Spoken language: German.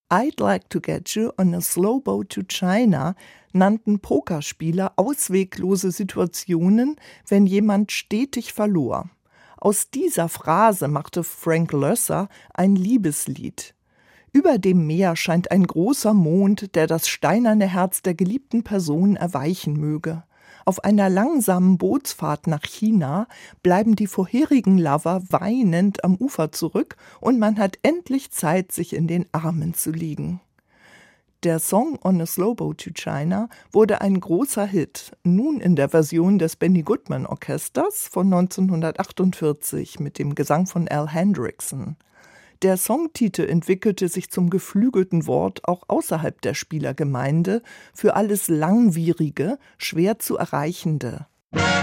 I'd Like to Get You on a Slow Boat to China nannten Pokerspieler ausweglose Situationen, wenn jemand stetig verlor. Aus dieser Phrase machte Frank Loesser ein Liebeslied. Über dem Meer scheint ein großer Mond, der das steinerne Herz der geliebten Person erweichen möge. Auf einer langsamen Bootsfahrt nach China bleiben die vorherigen Lover weinend am Ufer zurück und man hat endlich Zeit, sich in den Armen zu liegen. Der Song On a Slow Boat to China wurde ein großer Hit, nun in der Version des Benny Goodman Orchesters von 1948 mit dem Gesang von Al Hendrickson. Der Songtitel entwickelte sich zum geflügelten Wort auch außerhalb der Spielergemeinde für alles Langwierige, schwer zu erreichende.